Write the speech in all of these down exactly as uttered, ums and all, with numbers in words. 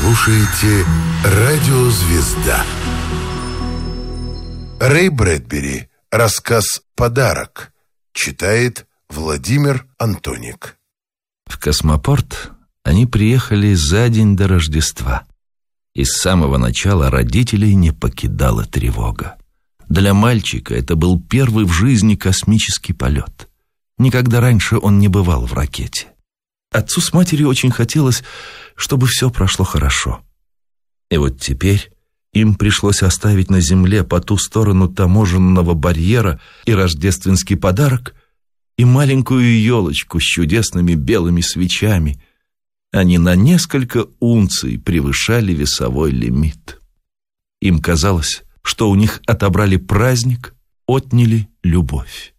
слушаете «Радио Звезда». Рэй Брэдбери. Рассказ «Подарок». Читает Владимир Антоник. В космопорт они приехали за день до Рождества. И с самого начала родителей не покидала тревога. Для мальчика это был первый в жизни космический полет. Никогда раньше он не бывал в ракете. Отцу с матерью очень хотелось, чтобы все прошло хорошо. И вот теперь им пришлось оставить на земле по ту сторону таможенного барьера и рождественский подарок, и маленькую елочку с чудесными белыми свечами. Они на несколько унций превышали весовой лимит. Им казалось, что у них отобрали праздник, отняли любовь.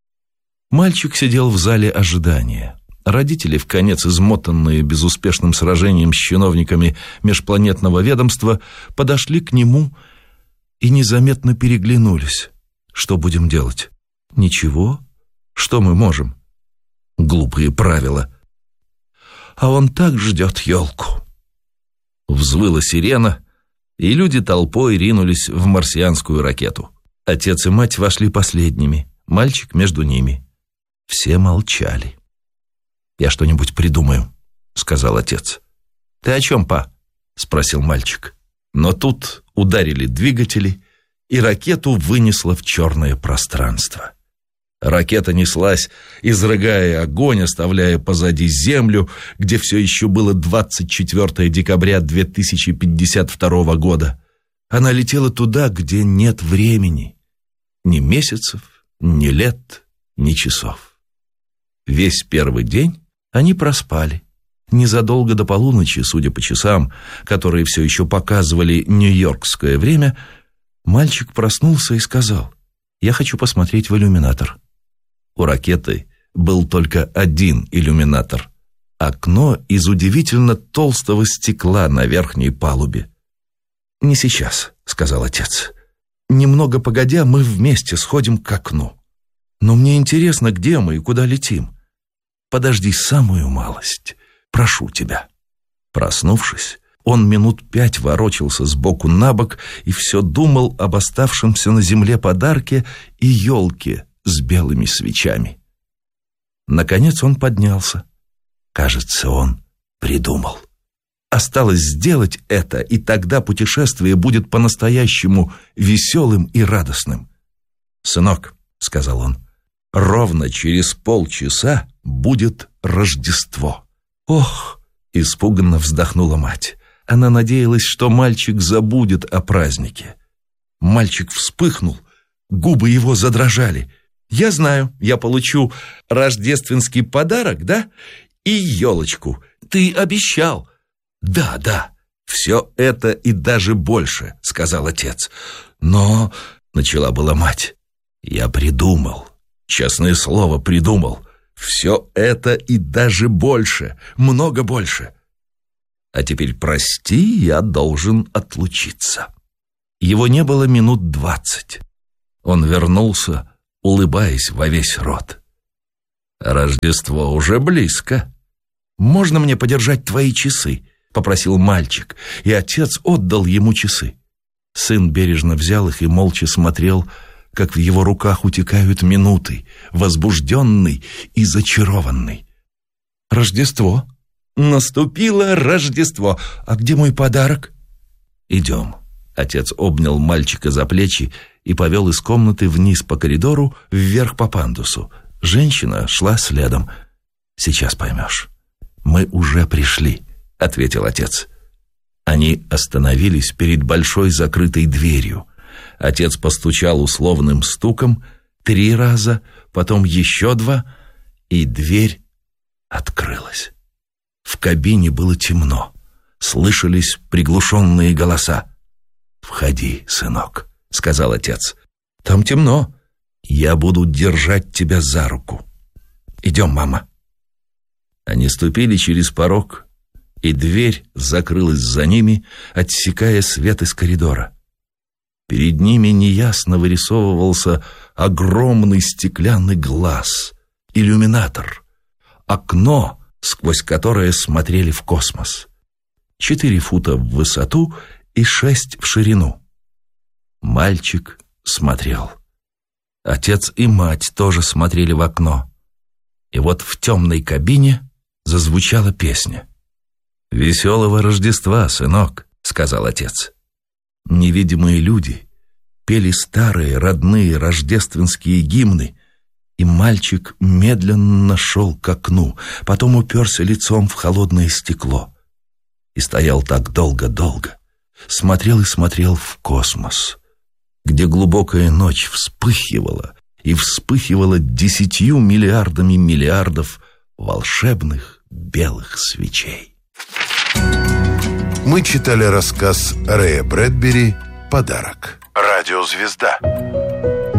Мальчик сидел в зале ожидания. Родители, вконец измотанные безуспешным сражением с чиновниками межпланетного ведомства, подошли к нему и незаметно переглянулись. Что будем делать? Ничего. Что мы можем? Глупые правила. А он так ждет елку. Взвыла сирена, и люди толпой ринулись в марсианскую ракету. Отец и мать вошли последними, мальчик между ними. Все молчали. «Я что-нибудь придумаю», — сказал отец. «Ты о чем, па?» — спросил мальчик. Но тут ударили двигатели, и ракету вынесло в черное пространство. Ракета неслась, изрыгая огонь, оставляя позади Землю, где все еще было двадцать четвёртое декабря две тысячи пятьдесят второго года. Она летела туда, где нет времени. Ни месяцев, ни лет, ни часов. Весь первый день они проспали. Незадолго до полуночи, судя по часам, которые все еще показывали нью-йоркское время, мальчик проснулся и сказал: «Я хочу посмотреть в иллюминатор». У ракеты был только один иллюминатор — окно из удивительно толстого стекла на верхней палубе. «Не сейчас», — сказал отец. «Немного погодя, мы вместе сходим к окну. Но мне интересно, где мы и куда летим. Подожди самую малость, прошу тебя». Проснувшись, он минут пять ворочался сбоку на бок и все думал об оставшемся на земле подарке и елке с белыми свечами. Наконец он поднялся. Кажется, он придумал. Осталось сделать это, и тогда путешествие будет по-настоящему веселым и радостным. «Сынок», — сказал он, — «ровно через полчаса будет Рождество». «Ох!» — испуганно вздохнула мать. Она надеялась, что мальчик забудет о празднике. Мальчик вспыхнул, губы его задрожали. «Я знаю, я получу рождественский подарок, да? И елочку. Ты обещал». «Да, да, все это и даже больше», — сказал отец. «Но...» — начала была мать. «Я придумал, честное слово, придумал. Все это и даже больше, много больше. А теперь прости, я должен отлучиться». Его не было минут двадцать. Он вернулся, улыбаясь во весь рот. «Рождество уже близко. Можно мне подержать твои часы?» — попросил мальчик, и отец отдал ему часы. Сын бережно взял их и молча смотрел, как в его руках утекают минуты, возбужденный и зачарованный. «Рождество! Наступило Рождество! А где мой подарок?» «Идем». Отец обнял мальчика за плечи и повел из комнаты вниз по коридору, вверх по пандусу. Женщина шла следом. «Сейчас поймешь. Мы уже пришли», — ответил отец. Они остановились перед большой закрытой дверью. Отец постучал условным стуком три раза, потом еще два, и дверь открылась. В кабине было темно. Слышались приглушенные голоса. «Входи, сынок», — сказал отец. «Там темно. Я буду держать тебя за руку. Идем, мама». Они ступили через порог, и дверь закрылась за ними, отсекая свет из коридора. Перед ними неясно вырисовывался огромный стеклянный глаз, иллюминатор, окно, сквозь которое смотрели в космос. четыре фута в высоту и шесть в ширину. Мальчик смотрел. Отец и мать тоже смотрели в окно. И вот в темной кабине зазвучала песня. «Веселого Рождества, сынок», — сказал отец. Невидимые люди пели старые, родные рождественские гимны, и мальчик медленно шел к окну, потом уперся лицом в холодное стекло и стоял так долго-долго, смотрел и смотрел в космос, где глубокая ночь вспыхивала и вспыхивала десятью миллиардами миллиардов волшебных белых свечей. Мы читали рассказ Рэя Брэдбери «Подарок». Радиозвезда.